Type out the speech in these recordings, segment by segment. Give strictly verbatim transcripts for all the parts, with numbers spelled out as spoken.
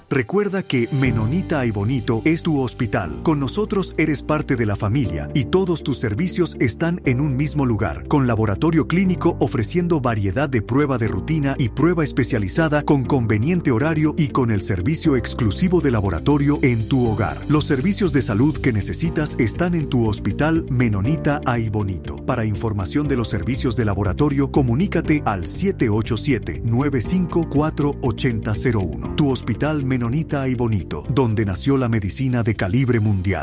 Recuerda que Menonita y Bonito es tu hospital. Con nosotros eres parte de la familia y todos tus servicios están en un mismo lugar, con laboratorio clínico ofreciendo variedad de prueba de rutina y prueba especializada con conveniente horario y con el servicio exclusivo de laboratorio en tu hogar. Los servicios de salud que necesitas están en tu hospital Menonita y Bonito. Para información de los servicios de laboratorio, comunícate al siete ocho siete, nueve cinco cuatro, ocho cero cero uno. Tu hospital Menonita y Bonito, donde nació la medicina de calibre mundial.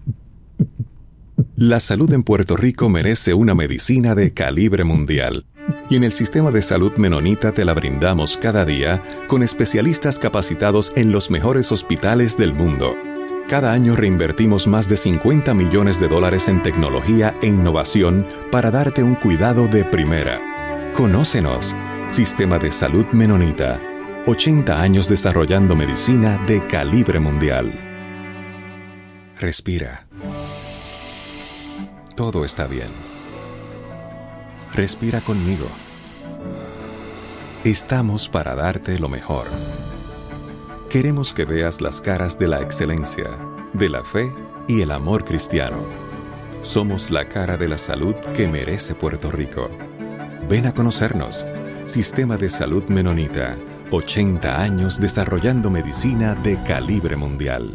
La salud en Puerto Rico merece una medicina de calibre mundial. Y en el sistema de salud Menonita te la brindamos cada día con especialistas capacitados en los mejores hospitales del mundo. Cada año reinvertimos más de cincuenta millones de dólares en tecnología e innovación para darte un cuidado de primera. Conócenos. Sistema de Salud Menonita. ochenta años desarrollando medicina de calibre mundial. Respira. Todo está bien. Respira conmigo. Estamos para darte lo mejor. Queremos que veas las caras de la excelencia, de la fe y el amor cristiano. Somos la cara de la salud que merece Puerto Rico. Ven a conocernos. Sistema de Salud Menonita. ochenta años desarrollando medicina de calibre mundial.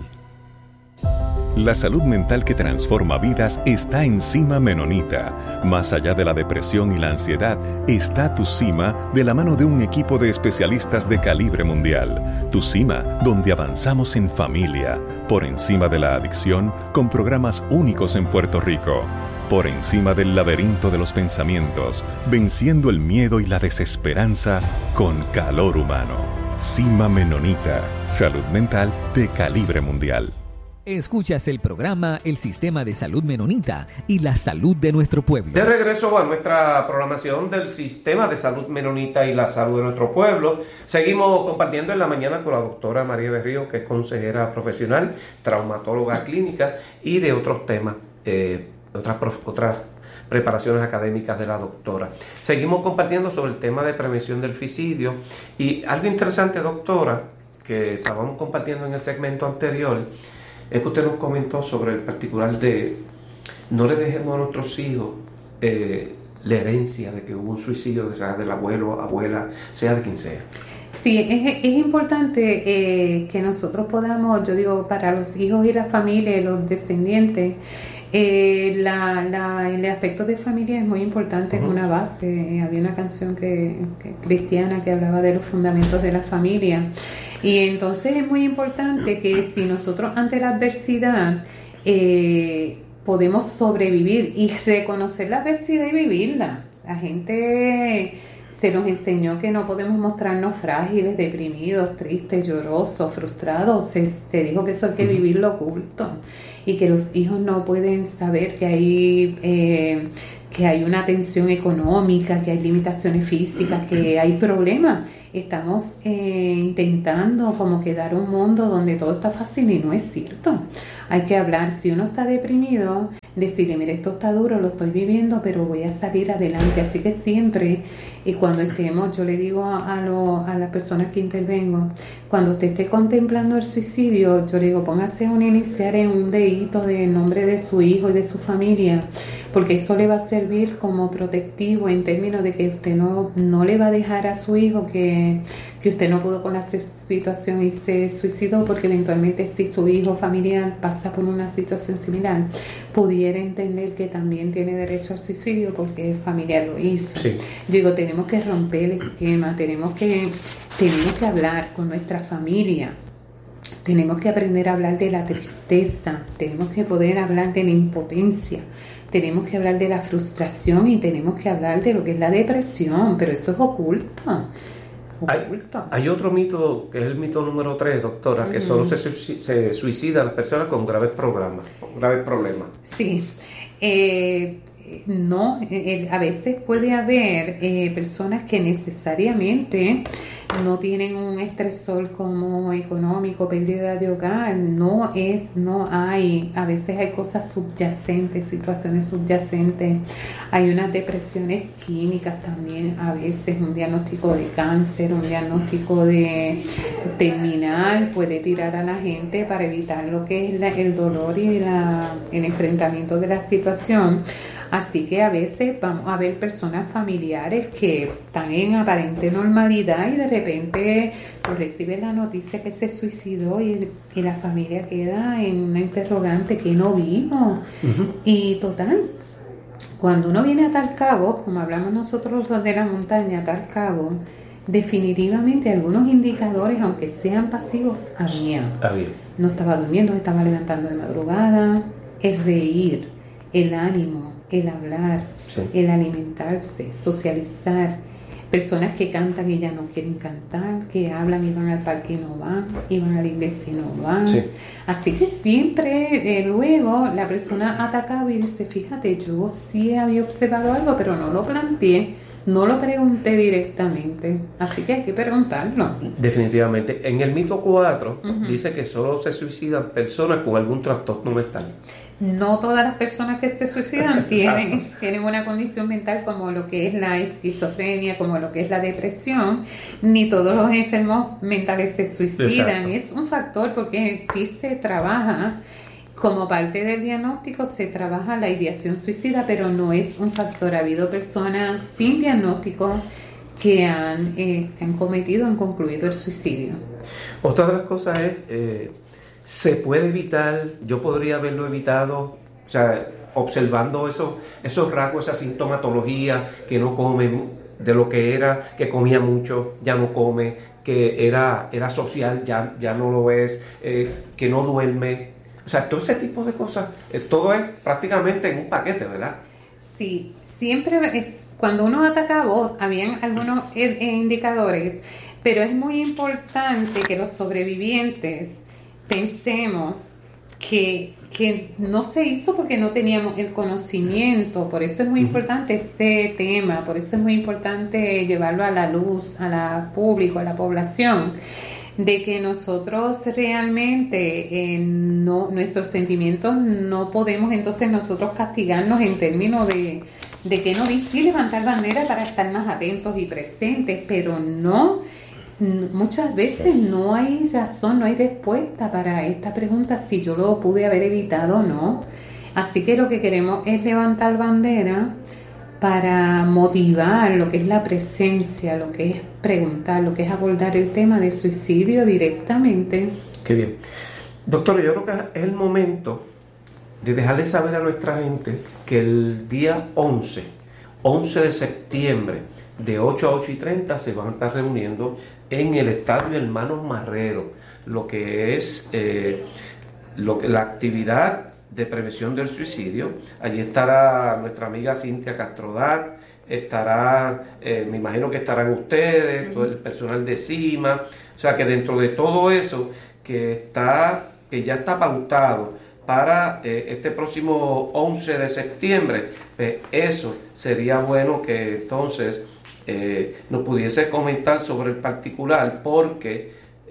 La salud mental que transforma vidas está en Cima Menonita. Más allá de la depresión y la ansiedad, está Tu Cima de la mano de un equipo de especialistas de calibre mundial. Tu Cima, donde avanzamos en familia, por encima de la adicción, con programas únicos en Puerto Rico. Por encima del laberinto de los pensamientos, venciendo el miedo y la desesperanza con calor humano. Cima Menonita, salud mental de calibre mundial. Escuchas el programa El Sistema de Salud Menonita y la salud de nuestro pueblo. De regreso a nuestra programación del Sistema de Salud Menonita y la salud de nuestro pueblo. Seguimos compartiendo en la mañana con la doctora María Berrío, que es consejera profesional, traumatóloga clínica y de otros temas, eh, otras, otras preparaciones académicas de la doctora. Seguimos compartiendo sobre el tema de prevención del suicidio y algo interesante, doctora, que estábamos compartiendo en el segmento anterior, es que usted nos comentó sobre el particular de no le dejemos a nuestros hijos eh, la herencia de que hubo un suicidio, sea del abuelo, abuela, sea de quien sea. Sí, es, es importante eh, que nosotros podamos, yo digo, para los hijos y la familia, los descendientes, eh, la, la, el aspecto de familia es muy importante, uh-huh. Es una base. Eh, había una canción que, que cristiana que hablaba de los fundamentos de la familia. Y entonces es muy importante que si nosotros ante la adversidad eh, podemos sobrevivir y reconocer la adversidad y vivirla. La gente se nos enseñó que no podemos mostrarnos frágiles, deprimidos, tristes, llorosos, frustrados. Se, se dijo que eso hay que vivirlo oculto y que los hijos no pueden saber que hay... Eh, que hay una tensión económica, que hay limitaciones físicas, que hay problemas. Estamos eh, intentando como que dar un mundo donde todo está fácil y no es cierto. Hay que hablar, si uno está deprimido, decirle, mire, esto está duro, lo estoy viviendo, pero voy a salir adelante. Así que siempre, y cuando estemos, yo le digo a, a, lo, a las personas que intervengo, cuando usted esté contemplando el suicidio, yo le digo, póngase un iniciar en un dedito de nombre de su hijo y de su familia, porque eso le va a servir como protectivo en términos de que usted no, no le va a dejar a su hijo que, que usted no pudo con la situación y se suicidó, porque eventualmente si su hijo familiar pasa por una situación similar, pudiera entender que también tiene derecho al suicidio porque el familiar lo hizo. Sí. Digo, tenemos que romper el esquema, tenemos que, tenemos que hablar con nuestra familia. Tenemos que aprender a hablar de la tristeza, tenemos que poder hablar de la impotencia, tenemos que hablar de la frustración y tenemos que hablar de lo que es la depresión, pero eso es oculto. oculto. Hay, hay otro mito, que es el mito número tres, doctora, que uh-huh. solo se, se suicida las personas con graves problemas, con graves problemas. Sí, eh, no, eh, a veces puede haber eh, personas que necesariamente no tienen un estresor como económico, pérdida de hogar, no es, no hay, a veces hay cosas subyacentes, situaciones subyacentes, hay unas depresiones químicas también, a veces un diagnóstico de cáncer, un diagnóstico de terminal, puede tirar a la gente para evitar lo que es la, el dolor y la, el enfrentamiento de la situación. Así que a veces vamos a ver personas familiares que están en aparente normalidad y de repente pues, reciben la noticia que se suicidó y, y la familia queda en una interrogante que no vimos. Uh-huh. Y total, cuando uno viene a Tal Cabo, como hablamos nosotros los de la montaña, a Tal Cabo, definitivamente algunos indicadores, aunque sean pasivos, había. No estaba durmiendo, estaba levantando de madrugada, el reír, el ánimo, el hablar, sí. el alimentarse, socializar, personas que cantan y ya no quieren cantar, que hablan y van al parque y no van, y van a la iglesia y no van. Sí. Así que siempre eh, luego la persona atacaba y dice, fíjate, yo sí había observado algo, pero no lo planteé, no lo pregunté directamente, así que hay que preguntarlo. Definitivamente. En el mito cuatro uh-huh. dice que solo se suicidan personas con algún trastorno mental. No todas las personas que se suicidan tienen, tienen una condición mental como lo que es la esquizofrenia, como lo que es la depresión, ni todos los enfermos mentales se suicidan. Exacto. Es un factor porque sí se trabaja, como parte del diagnóstico se trabaja la ideación suicida, pero no es un factor. Ha habido personas sin diagnóstico que han, eh, que han cometido, han concluido el suicidio. Otra de las cosas es... Eh, se puede evitar, yo podría haberlo evitado, o sea, observando esos, esos rasgos, esa sintomatología, que no come de lo que era, que comía mucho, ya no come, que era, era social, ya, ya no lo es, eh, que no duerme, o sea, todo ese tipo de cosas, eh, todo es prácticamente en un paquete, ¿verdad? Sí, siempre es, cuando uno ataca a vos, habían algunos eh, indicadores, pero es muy importante que los sobrevivientes pensemos que, que no se hizo porque no teníamos el conocimiento. Por eso es muy importante este tema, por eso es muy importante llevarlo a la luz, a la público, a la población, de que nosotros realmente eh, no, nuestros sentimientos no podemos entonces nosotros castigarnos en términos de, de que no sí levantar bandera para estar más atentos y presentes, pero no. Muchas veces no hay razón, no hay respuesta para esta pregunta si yo lo pude haber evitado o no. Así que lo que queremos es levantar bandera para motivar lo que es la presencia, lo que es preguntar, lo que es abordar el tema del suicidio directamente. Qué bien. Doctora, yo creo que es el momento de dejarle saber a nuestra gente que el día once, once de septiembre, de ocho a ocho y treinta se van a estar reuniendo en el Estadio Hermanos Marrero, lo que es eh, lo que, la actividad de prevención del suicidio. Allí estará nuestra amiga Cintia Castrodat, estará, eh, me imagino que estarán ustedes, uh-huh. todo el personal de CIMA, o sea que dentro de todo eso que está, que ya está pautado para eh, este próximo once de septiembre, pues eso sería bueno que entonces Eh, nos pudiese comentar sobre el particular, porque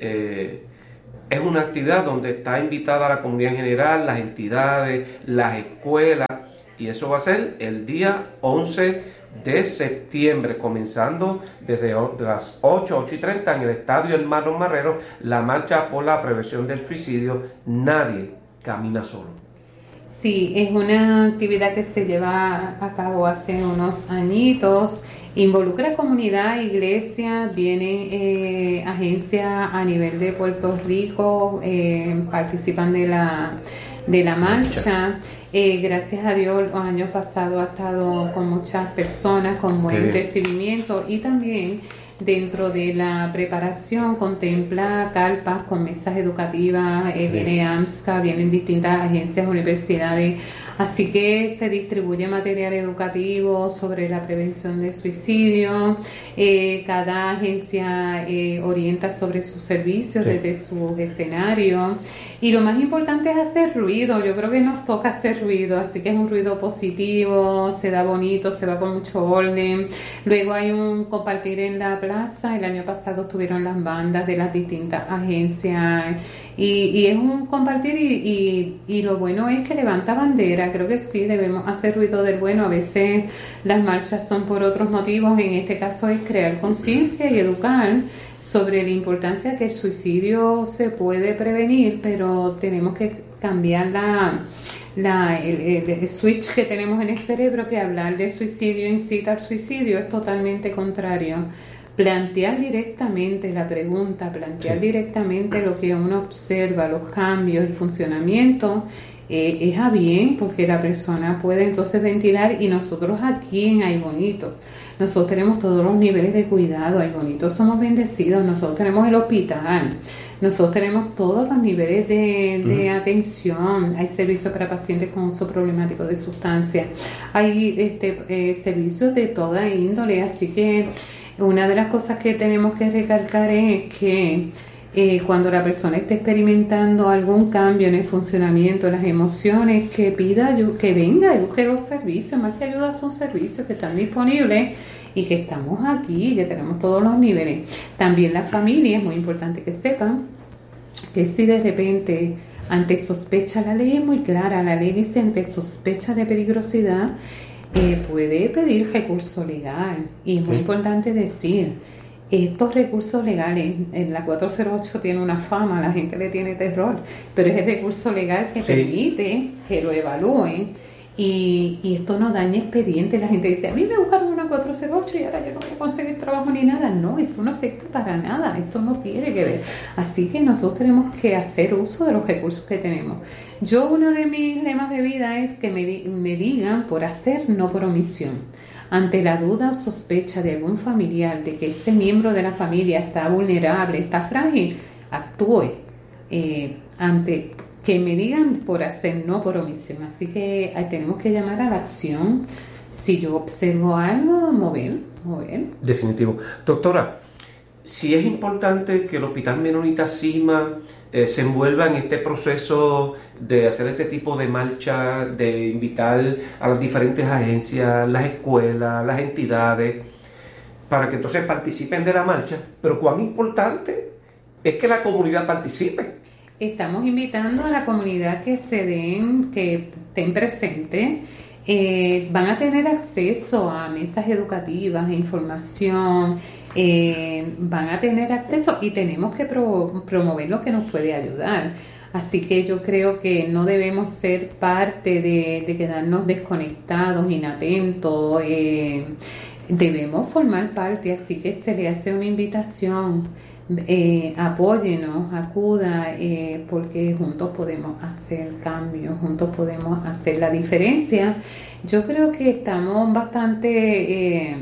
eh, es una actividad donde está invitada la comunidad en general, las entidades, las escuelas, y eso va a ser el día once de septiembre, comenzando desde las ocho, ocho y treinta en el Estadio Hermanos Marrero, la marcha por la prevención del suicidio. Nadie camina solo. Sí, es una actividad que se lleva a cabo hace unos añitos. Involucra comunidad, iglesia, vienen eh, agencias a nivel de Puerto Rico, eh, participan de la de la marcha. Eh, gracias a Dios, los años pasados ha estado con muchas personas, con buen recibimiento, y también dentro de la preparación contempla carpas con mesas educativas, eh, viene AMSCA, vienen distintas agencias, universidades. Así que se distribuye material educativo sobre la prevención del suicidio. Eh, cada agencia eh, orienta sobre sus servicios, sí, desde sus escenarios. Y lo más importante es hacer ruido. Yo creo que nos toca hacer ruido, así que es un ruido positivo, se da bonito, se va con mucho orden. Luego hay un compartir en la plaza. El año pasado estuvieron las bandas de las distintas agencias. Y, y es un compartir y, y, y lo bueno es que levanta bandera, manera. Creo que sí, debemos hacer ruido del bueno. A veces las marchas son por otros motivos. En este caso es crear conciencia y educar sobre la importancia que el suicidio se puede prevenir, pero tenemos que cambiar la, la, el, el, el switch que tenemos en el cerebro, que hablar de suicidio incita al suicidio es totalmente contrario. Plantear directamente la pregunta, plantear sí. directamente lo que uno observa, los cambios, el funcionamiento, eh, es a bien, porque la persona puede entonces ventilar. Y nosotros aquí en Ay Bonito, nosotros tenemos todos los niveles de cuidado. Ay Bonito somos bendecidos, nosotros tenemos el hospital, nosotros tenemos todos los niveles de, de uh-huh. atención, hay servicios para pacientes con uso problemático de sustancias, hay este, eh, servicios de toda índole, así que una de las cosas que tenemos que recalcar es que eh, cuando la persona esté experimentando algún cambio en el funcionamiento de las emociones, que pida, que venga y busque los servicios. Más que ayuda, son servicios que están disponibles y que estamos aquí, que tenemos todos los niveles. También la familia, es muy importante que sepan que si de repente ante sospecha, la ley es muy clara, la ley dice ante sospecha de peligrosidad, Eh, puede pedir recurso legal. Y es muy sí. importante decir, estos recursos legales, en la cuatrocientos ocho tiene una fama, la gente le tiene terror, pero es el recurso legal que sí. permite que lo evalúen y, y esto no daña expediente. La gente dice, a mí me buscaron una cuatrocientos ocho y ahora yo no voy a conseguir trabajo ni nada. No, eso no afecta para nada, eso no tiene que ver. Así que nosotros tenemos que hacer uso de los recursos que tenemos. Yo, uno de mis lemas de vida es que me, me digan por hacer, no por omisión. Ante la duda o sospecha de algún familiar de que ese miembro de la familia está vulnerable, está frágil, actúe. Eh, ante que me digan por hacer, no por omisión. Así que eh, tenemos que llamar a la acción. Si yo observo algo, mover, mover. Definitivo. Doctora, si es importante que el Hospital Menonita Cima eh, se envuelva en este proceso de hacer este tipo de marcha, de invitar a las diferentes agencias, las escuelas, las entidades, para que entonces participen de la marcha, pero cuán importante es que la comunidad participe. Estamos invitando a la comunidad que se den, que estén presentes. Eh, van a tener acceso a mesas educativas, a información, eh, van a tener acceso y tenemos que pro, promover lo que nos puede ayudar. Así que yo creo que no debemos ser parte de, de quedarnos desconectados, inatentos, eh, debemos formar parte, así que se le hace una invitación. Eh, apóyenos, acuda, eh, porque juntos podemos hacer cambios, juntos podemos hacer la diferencia. Yo creo que estamos bastante eh,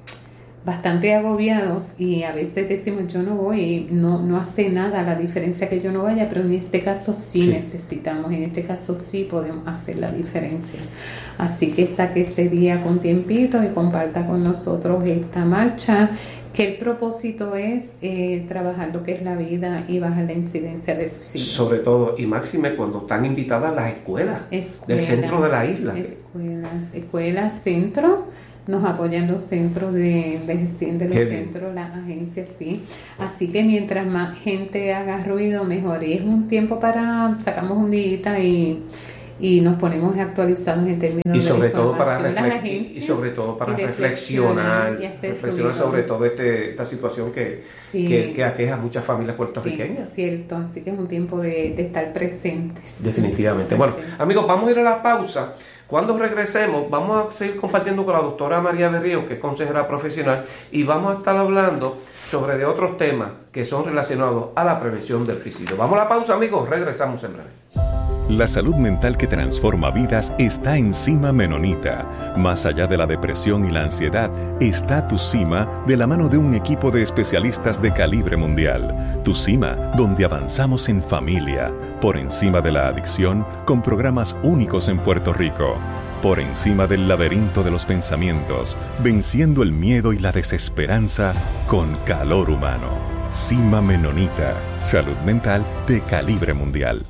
bastante agobiados y a veces decimos yo no voy, no, no hace nada la diferencia que yo no vaya, pero en este caso sí, sí necesitamos, en este caso sí podemos hacer la diferencia. Así que saque ese día con tiempito y comparta con nosotros esta marcha, que el propósito es eh, trabajar lo que es la vida y bajar la incidencia de suicidio. Sobre todo, y máxime cuando están invitadas las escuelas, escuelas del centro de la isla. Escuelas, escuelas, centro, nos apoyan los centros de envejecimiento, de los Qué centros, bien. Las agencias, sí. Así que mientras más gente haga ruido, mejor. Y es un tiempo para, sacamos un día y... y nos ponemos actualizados en términos y sobre de todo para refle- y sobre todo para y reflexionar reflexionar sobre todo este, esta situación que, sí. que, que aqueja a muchas familias puertorriqueñas. Sí, cierto, así que es un tiempo de, de estar presentes. Definitivamente. Bueno, amigos, vamos a ir a la pausa. Cuando regresemos vamos a seguir compartiendo con la doctora María Berrío, que es consejera profesional, y vamos a estar hablando sobre de otros temas que son relacionados a la prevención del suicidio. Vamos a la pausa, amigos, regresamos en breve. La salud mental que transforma vidas está en Cima Menonita. Más allá de la depresión y la ansiedad, está Tu Cima de la mano de un equipo de especialistas de calibre mundial. Tu Cima, donde avanzamos en familia, por encima de la adicción, con programas únicos en Puerto Rico. Por encima del laberinto de los pensamientos, venciendo el miedo y la desesperanza con calor humano. Cima Menonita, salud mental de calibre mundial.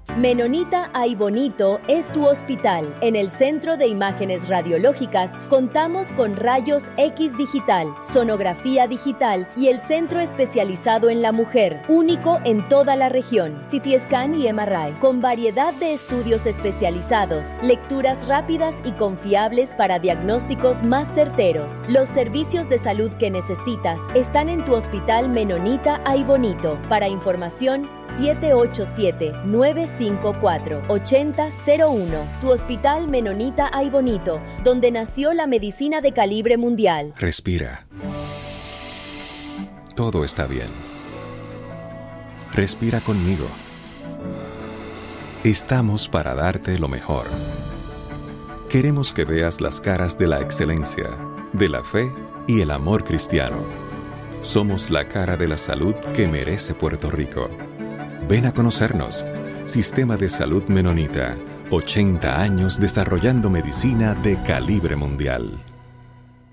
Menonita Ay Bonito es tu hospital. En el Centro de Imágenes Radiológicas contamos con rayos X digital, sonografía digital y el centro especializado en la mujer, único en toda la región. C T Scan y M R I, con variedad de estudios especializados, lecturas rápidas y confiables para diagnósticos más certeros. Los servicios de salud que necesitas están en tu hospital Menonita Ay Bonito. Para información, siete ocho siete, nueve cinco cuatro, ocho cero cero uno. Tu hospital Menonita Ay Bonito, donde nació la medicina de calibre mundial. Respira. Todo está bien. Respira conmigo. Estamos para darte lo mejor. Queremos que veas las caras de la excelencia, de la fe y el amor cristiano. Somos la cara de la salud que merece Puerto Rico. Ven a conocernos. Sistema de Salud Menonita. ochenta años desarrollando medicina de calibre mundial.